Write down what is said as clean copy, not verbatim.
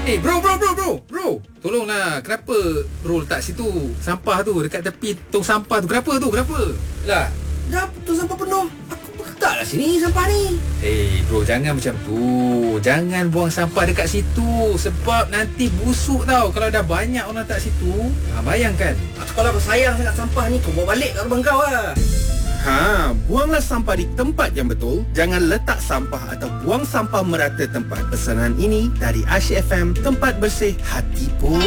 Bro. Tolonglah, kenapa bro letak situ sampah tu dekat tepi tong sampah tu? Kenapa? Lah. Dah tong sampah penuh. Aku letaklah sini sampah ni. Bro, jangan macam tu. Jangan buang sampah dekat situ. Sebab nanti busuk tau kalau dah banyak orang letak situ. Bayangkan. Kalau kau sayang sangat sampah ni, kau bawa balik kat rumah kau lah. Buanglah sampah di tempat yang betul. Jangan letak sampah atau buang sampah merata tempat. Pesanan ini dari Asyik FM, tempat bersih hati pun.